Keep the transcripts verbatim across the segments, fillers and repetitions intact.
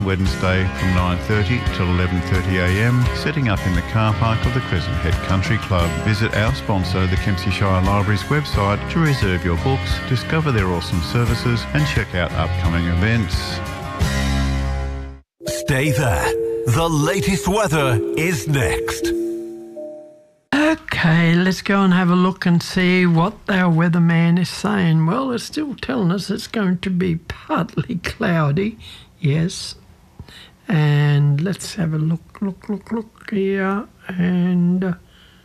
Wednesday from nine thirty till eleven thirty a m, setting up in the car park of the Crescent Head Country Club. Visit our sponsor, the Kempsey Shire Library's website to reserve your books, discover their awesome services and check out upcoming events. Stay there. The latest weather is next. Okay, let's go and have a look and see what our weatherman is saying. Well, it's still telling us it's going to be partly cloudy, yes. And let's have a look, look, look, look here. And, uh,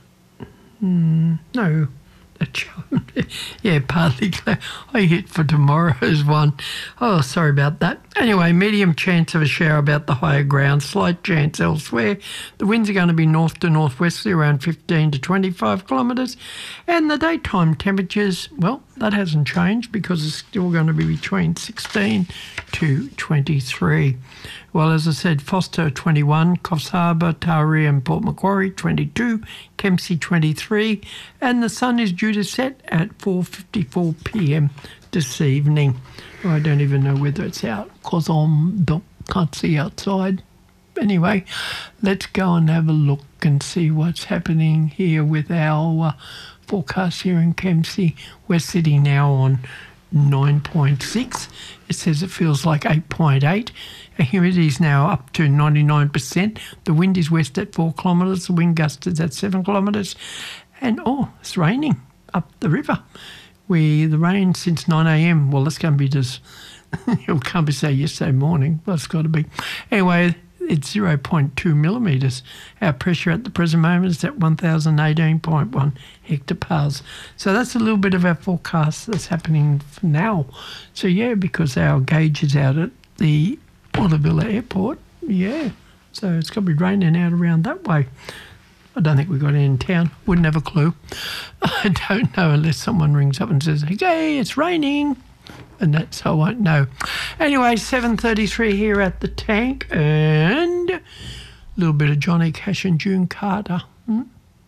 mm, no, that's, yeah, partly cloudy. I hit for tomorrow's one. Oh, sorry about that. Anyway, medium chance of a shower about the higher ground, slight chance elsewhere. The winds are going to be north to northwesterly around fifteen to twenty-five kilometres. And the daytime temperatures, well, that hasn't changed because it's still going to be between sixteen to twenty-three. Well, as I said, Foster twenty-one, Coffs Harbour, Taree and Port Macquarie twenty-two, Kempsey twenty-three, and the sun is due to set at four fifty-four p m this evening. Well, I don't even know whether it's out because I can't see outside. Anyway, let's go and have a look and see what's happening here with our uh, forecast here in Kempsey. We're sitting now on nine point six. It says it feels like eight point eight. The humidity is now up to ninety-nine percent. The wind is west at four kilometres. The wind gust is at seven kilometres. And, oh, it's raining up the river. We The rain since nine a m. Well, that's going to be just, it can't be say yesterday morning, but it's got to be. Anyway, it's zero point two millimetres. Our pressure at the present moment is at one thousand eighteen point one hectopascals. So that's a little bit of our forecast that's happening now. So, yeah, because our gauge is out at the Watervilla Airport, yeah. So it's going to be raining out around that way. I don't think we've got any in town. Wouldn't have a clue. I don't know unless someone rings up and says, hey, it's raining. And that's how I won't know. Anyway, seven thirty-three here at the tank. And a little bit of Johnny Cash and June Carter. Hmm?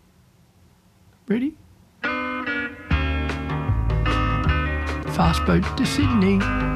Ready? Fast boat to Sydney.